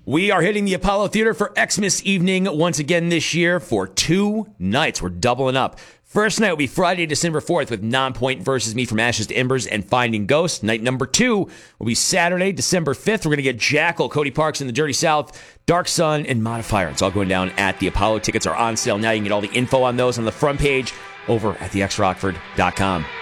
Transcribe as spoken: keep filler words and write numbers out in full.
We are hitting the Apollo Theater for Xmas evening once again this year for two nights. We're doubling up. First night will be Friday, December fourth with Nonpoint versus Me from Ashes to Embers and Finding Ghosts. Night number two will be Saturday, December fifth. We're going to get Jackal, Cody Parks in the Dirty South, Dark Sun, and Modifier. It's all going down at the Apollo. Tickets are on sale now. You can get all the info on those on the front page over at the x rockford dot com.